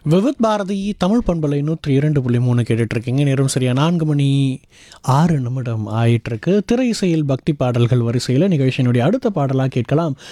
விவித் பாரதி தமிழ் பண்பலை 102.3 கேட்டுட்ருக்கீங்க. நேரம் சரியாக 4 மணி 6 நிமிடம் ஆயிட்டிருக்கு. திரை இசையில் பக்தி பாடல்கள் வரிசையில் நிகழ்ச்சியினுடைய அடுத்த பாடலாக கேட்கலாம்.